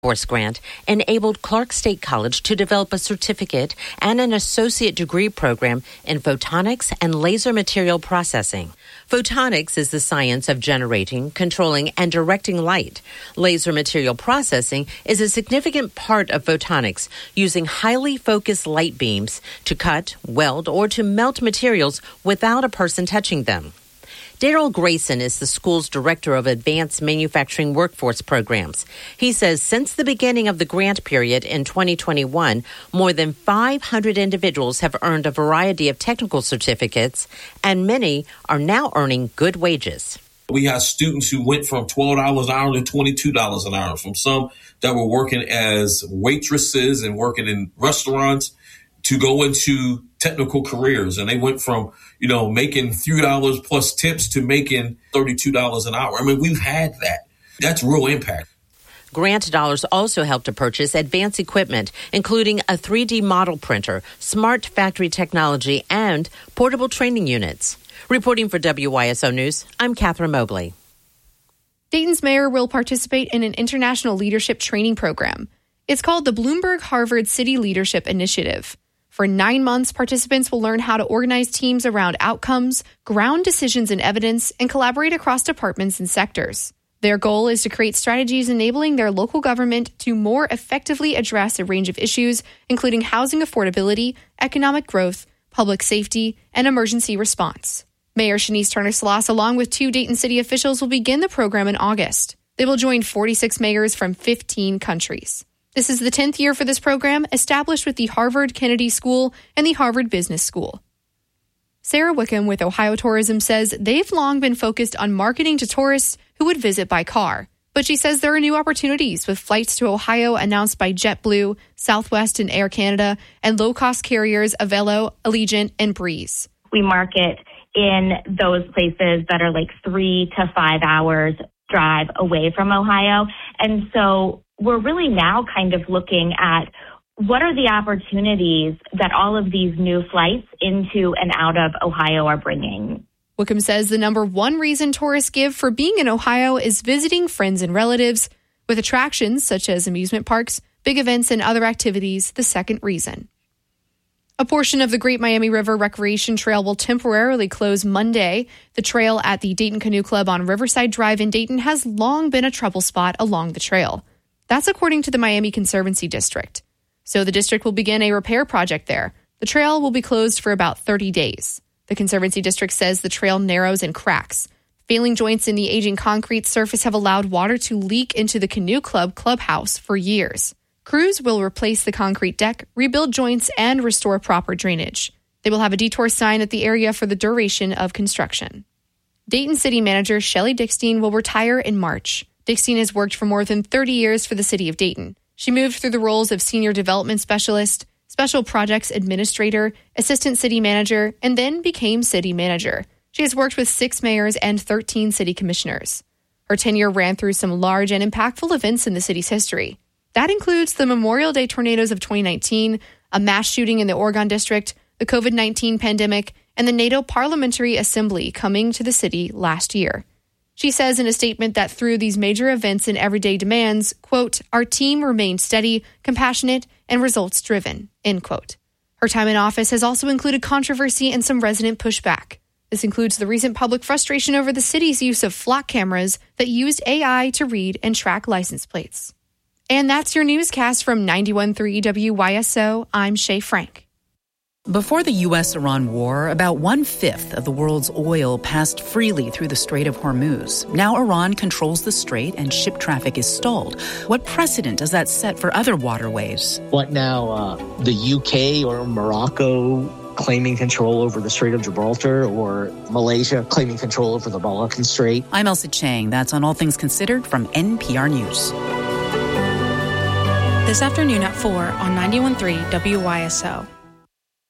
Force grant enabled Clark State College to develop a certificate and an associate degree program in photonics and laser material processing. Photonics is the science of generating, controlling, and directing light. Laser material processing is a significant part of photonics, using highly focused light beams to cut, weld, or to melt materials without a person touching them. Daryl Grayson is the school's director of advanced manufacturing workforce programs. He says since the beginning of the grant period in 2021, more than 500 individuals have earned a variety of technical certificates, and many are now earning good wages. We have students who went from $12 an hour to $22 an hour, from some that were working as waitresses and working in restaurants to go into technical careers. And they went from, making $3 plus tips to making $32 an hour. I mean, we've had that. That's real impact. Grant dollars also help to purchase advanced equipment, including a 3D model printer, smart factory technology, and portable training units. Reporting for WYSO News, I'm Catherine Mobley. Dayton's mayor will participate in an international leadership training program. It's called the Bloomberg Harvard City Leadership Initiative. For 9 months, participants will learn how to organize teams around outcomes, ground decisions in evidence, and collaborate across departments and sectors. Their goal is to create strategies enabling their local government to more effectively address a range of issues, including housing affordability, economic growth, public safety, and emergency response. Mayor Shanice Turner-Sloss, along with 2 Dayton city officials, will begin the program in August. They will join 46 mayors from 15 countries. This is the 10th year for this program, established with the Harvard Kennedy School and the Harvard Business School. Sarah Wickham with Ohio Tourism says they've long been focused on marketing to tourists who would visit by car. But she says there are new opportunities with flights to Ohio announced by JetBlue, Southwest and Air Canada, and low-cost carriers Avelo, Allegiant, and Breeze. We market in those places that are like 3 to 5 hours drive away from Ohio. And so we're really now kind of looking at what are the opportunities that all of these new flights into and out of Ohio are bringing. Wickham says the number one reason tourists give for being in Ohio is visiting friends and relatives, with attractions such as amusement parks, big events, and other activities the second reason. A portion of the Great Miami River Recreation Trail will temporarily close Monday. The trail at the Dayton Canoe Club on Riverside Drive in Dayton has long been a trouble spot along the trail. That's according to the Miami Conservancy District. So the district will begin a repair project there. The trail will be closed for about 30 days. The Conservancy District says the trail narrows and cracks. Failing joints in the aging concrete surface have allowed water to leak into the Canoe Club clubhouse for years. Crews will replace the concrete deck, rebuild joints, and restore proper drainage. They will have a detour sign at the area for the duration of construction. Dayton City Manager Shelley Dickstein will retire in March. Dickstein has worked for more than 30 years for the city of Dayton. She moved through the roles of Senior Development Specialist, Special Projects Administrator, Assistant City Manager, and then became City Manager. She has worked with 6 mayors and 13 city commissioners. Her tenure ran through some large and impactful events in the city's history. That includes the Memorial Day tornadoes of 2019, a mass shooting in the Oregon District, the COVID-19 pandemic, and the NATO Parliamentary Assembly coming to the city last year. She says in a statement that through these major events and everyday demands, quote, our team remained steady, compassionate, and results-driven, end quote. Her time in office has also included controversy and some resident pushback. This includes the recent public frustration over the city's use of flock cameras that used AI to read and track license plates. And that's your newscast from 91.3 WYSO. I'm Shay Frank. Before the U.S.-Iran war, about 1/5 of the world's oil passed freely through the Strait of Hormuz. Now Iran controls the strait and ship traffic is stalled. What precedent does that set for other waterways? What now, the UK or Morocco claiming control over the Strait of Gibraltar, or Malaysia claiming control over the Malaccan Strait? I'm Elsa Chang. That's on All Things Considered from NPR News. This afternoon at 4 on 91.3 WYSO.